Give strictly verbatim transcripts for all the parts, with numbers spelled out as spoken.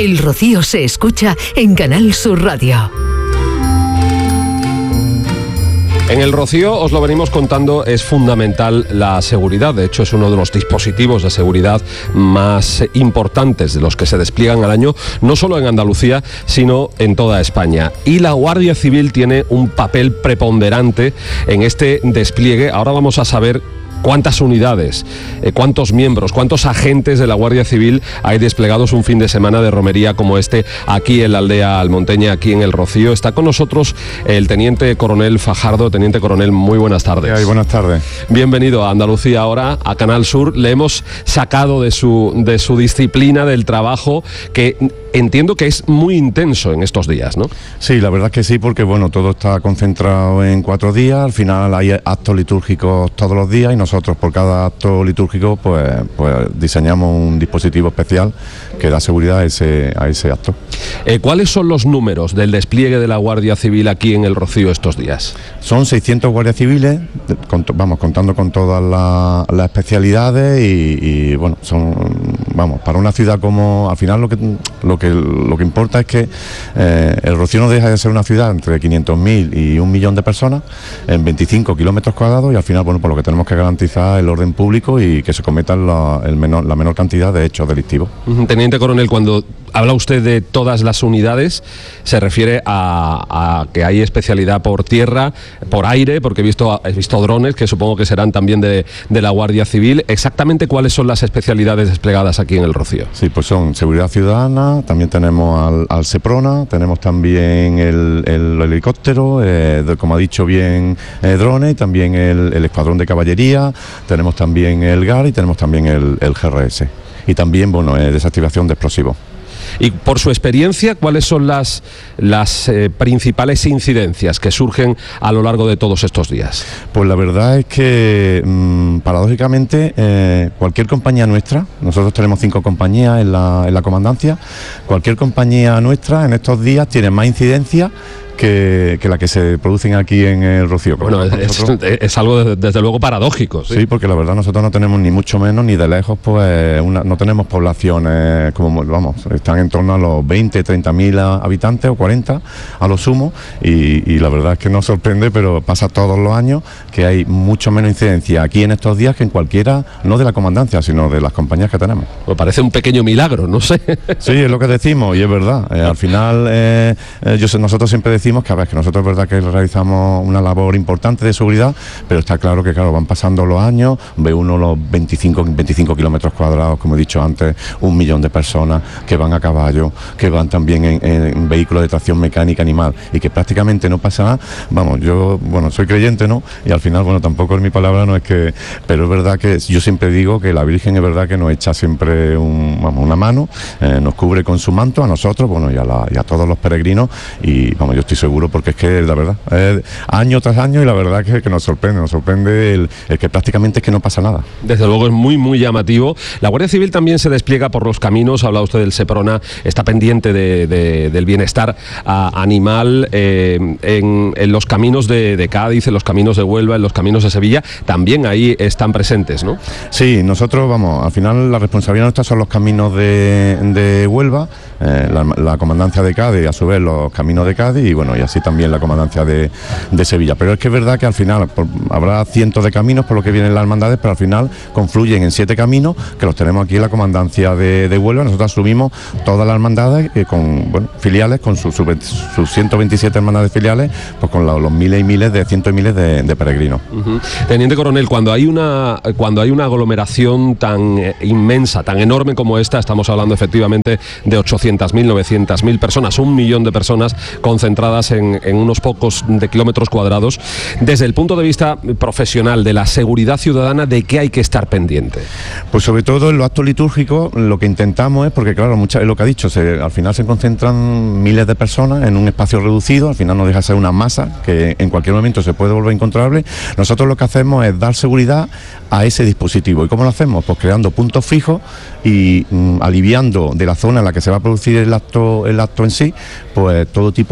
El Rocío se escucha en Canal Sur Radio. En el Rocío, os lo venimos contando, es fundamental la seguridad. De hecho, es uno de los dispositivos de seguridad más importantes de los que se despliegan al año, no solo en Andalucía, sino en toda España. Y la Guardia Civil tiene un papel preponderante en este despliegue. Ahora vamos a saber cuántas unidades, eh, cuántos miembros, cuántos agentes de la Guardia Civil hay desplegados un fin de semana de romería como este aquí en la aldea almonteña, aquí en el Rocío. Está con nosotros el teniente coronel Fajardo. Teniente coronel, muy buenas tardes. Ay, buenas tardes. Bienvenido a Andalucía Ahora, a Canal Sur. Le hemos sacado de su, de su disciplina, del trabajo, que entiendo que es muy intenso en estos días, ¿no? Sí, la verdad es que sí, porque bueno, todo está concentrado en cuatro días. Al final hay actos litúrgicos todos los días y nosotros por cada acto litúrgico pues, pues diseñamos un dispositivo especial que da seguridad a ese, a ese acto. Eh, ¿Cuáles son los números del despliegue de la Guardia Civil aquí en el Rocío estos días? Son seiscientos guardias civiles, con, vamos, contando con todas las, las especialidades y, y bueno, son, vamos, para una ciudad como, al final lo que, lo que, lo que importa es que eh, el Rocío no deja de ser una ciudad entre quinientos mil y un millón de personas en veinticinco kilómetros cuadrados y al final, bueno, por lo que tenemos que garantizar el orden público y que se cometan la, el menor, la menor cantidad de hechos delictivos. Teniente coronel, cuando habla usted de todas las unidades, se refiere a, a que hay especialidad por tierra, por aire, porque he visto, he visto drones que supongo que serán también de, de la Guardia Civil. ¿Exactamente cuáles son las especialidades desplegadas aquí en el Rocío? Sí, pues son seguridad ciudadana, también tenemos al, al Seprona, tenemos también el, el helicóptero, eh, de, como ha dicho bien, eh, drones, y también el, el escuadrón de caballería, tenemos también el G A R y tenemos también el, el G R S. Y también, bueno, eh, desactivación de explosivos. Y por su experiencia, ¿cuáles son las, las eh, principales incidencias que surgen a lo largo de todos estos días? Pues la verdad es que, mmm, paradójicamente, eh, cualquier compañía nuestra, nosotros tenemos cinco compañías en la, en la comandancia, cualquier compañía nuestra en estos días tiene más incidencia Que, que la que se producen aquí en el Rocío. Bueno, es, nosotros, es, es algo de, desde luego paradójico. ¿sí? Sí, porque la verdad nosotros no tenemos ni mucho menos ni de lejos, pues una, no tenemos poblaciones como, vamos, están en torno a los veinte, treinta mil habitantes o cuarenta a lo sumo y, y la verdad es que nos sorprende, pero pasa todos los años que hay mucho menos incidencia aquí en estos días que en cualquiera, no de la comandancia, sino de las compañías que tenemos. Me parece un pequeño milagro, no sé. Sí, es lo que decimos y es verdad. Eh, al final, eh, eh, yo sé, nosotros siempre decimos decimos que a ver, que nosotros es verdad que realizamos una labor importante de seguridad, pero está claro que claro, van pasando los años, ve uno los veinticinco kilómetros cuadrados, como he dicho antes, un millón de personas que van a caballo, que van también en, en vehículos de tracción mecánica animal y que prácticamente no pasa nada. Vamos, yo, bueno, soy creyente, ¿no? Y al final, bueno, tampoco es mi palabra, no es que, pero es verdad que yo siempre digo que la Virgen es verdad que nos echa siempre un, vamos, una mano, eh, nos cubre con su manto a nosotros, bueno, y a, la, y a todos los peregrinos y, vamos, yo estoy seguro porque es que la verdad, es año tras año y la verdad que, que nos sorprende, nos sorprende el, el que prácticamente es que no pasa nada. Desde luego es muy muy llamativo. La Guardia Civil también se despliega por los caminos, habla usted del Seprona, está pendiente de, de, del bienestar a, animal eh, en, en los caminos de, de Cádiz, en los caminos de Huelva, en los caminos de Sevilla, también ahí están presentes, ¿no? Sí, nosotros vamos, al final la responsabilidad nuestra son los caminos de, de Huelva, eh, la, la comandancia de Cádiz, a su vez los caminos de Cádiz y bueno, y así también la comandancia de, de Sevilla. Pero es que es verdad que al final por, habrá cientos de caminos por lo que vienen las hermandades, pero al final confluyen en siete caminos que los tenemos aquí en la comandancia de, de Huelva. Nosotros asumimos todas las hermandades eh, con bueno, filiales, con sus su, su ciento veintisiete hermandades filiales, pues con la, los miles y miles de cientos y miles de, de peregrinos. Uh-huh. Teniente coronel, cuando hay una cuando hay una aglomeración tan eh, inmensa, tan enorme como esta, estamos hablando efectivamente de ochocientas mil, novecientas mil personas, un millón de personas concentradas en, en unos pocos de kilómetros cuadrados. Desde el punto de vista profesional de la seguridad ciudadana, ¿de qué hay que estar pendiente? Pues sobre todo en los actos litúrgicos lo que intentamos es, porque claro, muchas, es lo que ha dicho, se, al final se concentran miles de personas en un espacio reducido, al final no deja de ser una masa que en cualquier momento se puede volver incontrolable. Nosotros lo que hacemos es dar seguridad a ese dispositivo. ¿Y cómo lo hacemos? Pues creando puntos fijos y mm, aliviando de la zona en la que se va a producir el acto, el acto en sí, pues todo tipo de los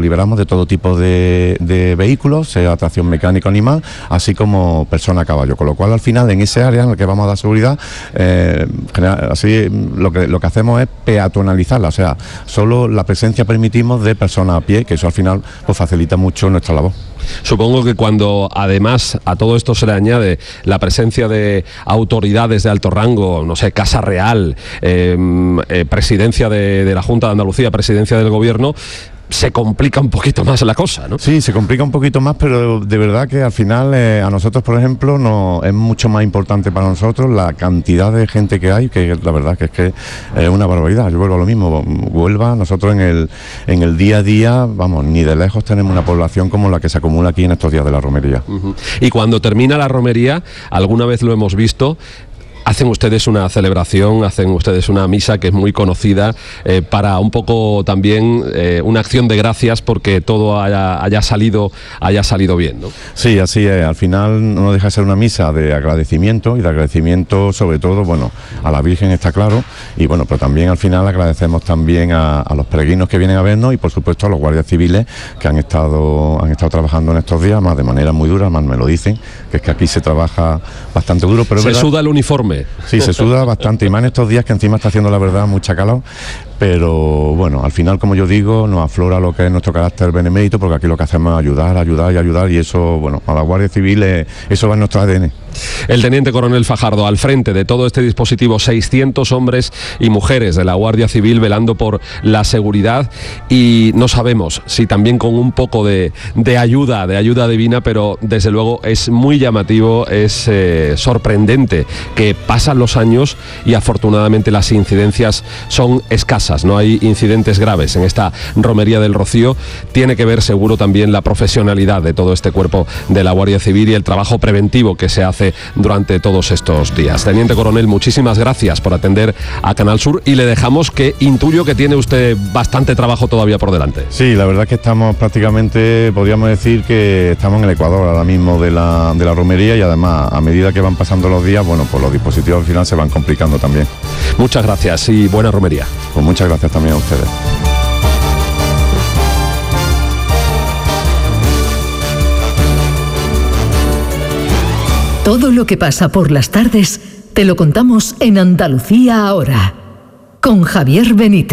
liberamos de todo tipo de, de vehículos, sea tracción mecánica o animal, así como persona a caballo, con lo cual al final en ese área en la que vamos a dar seguridad, eh, general, así lo que, lo que hacemos es peatonalizarla, o sea, solo la presencia permitimos de personas a pie, que eso al final pues facilita mucho nuestra labor. Supongo que cuando además a todo esto se le añade la presencia de autoridades de alto rango, no sé, Casa Real, eh, eh, presidencia de, de la Junta de Andalucía, presidencia del Gobierno, se complica un poquito más la cosa, ¿no? Sí, se complica un poquito más, pero de verdad que al final eh, a nosotros, por ejemplo, no, es mucho más importante para nosotros la cantidad de gente que hay, que la verdad que es que es una barbaridad. Yo vuelvo a lo mismo, Huelva, nosotros en el, en el día a día, vamos, ni de lejos tenemos una población como la que se acumula aquí en estos días de la romería. Uh-huh. Y cuando termina la romería, alguna vez lo hemos visto, hacen ustedes una celebración, hacen ustedes una misa que es muy conocida, eh, para un poco también eh, una acción de gracias porque todo haya, haya salido haya salido bien, ¿no? Sí, así es. Al final no deja de ser una misa de agradecimiento y de agradecimiento sobre todo, bueno, a la Virgen está claro, y bueno, pero también al final agradecemos también a, a los peregrinos que vienen a vernos y por supuesto a los guardias civiles que han estado han estado trabajando en estos días, más de manera muy dura, más me lo dicen, que es que aquí se trabaja bastante duro, pero se es suda el uniforme. Sí, se suda bastante, y más en estos días que encima está haciendo la verdad mucha calor, pero bueno, al final, como yo digo, nos aflora lo que es nuestro carácter benemérito, porque aquí lo que hacemos es ayudar, ayudar y ayudar, y eso, bueno, a la Guardia Civil, eh, eso va en nuestro A D N. El teniente coronel Fajardo, al frente de todo este dispositivo, seiscientos hombres y mujeres de la Guardia Civil velando por la seguridad, y no sabemos si también con un poco de, de ayuda, de ayuda divina, pero desde luego es muy llamativo, es eh, sorprendente que pasan los años y afortunadamente las incidencias son escasas, no hay incidentes graves en esta romería del Rocío. Tiene que ver seguro también la profesionalidad de todo este cuerpo de la Guardia Civil y el trabajo preventivo que se hace durante todos estos días. Teniente coronel, muchísimas gracias por atender a Canal Sur, y le dejamos, que intuyo que tiene usted bastante trabajo todavía por delante. Sí, la verdad es que estamos prácticamente, podríamos decir que estamos en el Ecuador ahora mismo de la, de la romería, y además a medida que van pasando los días, bueno, pues los dispositivos al final se van complicando también. Muchas gracias y buena romería. Pues muchas gracias también a ustedes. Todo lo que pasa por las tardes te lo contamos en Andalucía ahora, con Javier Benítez.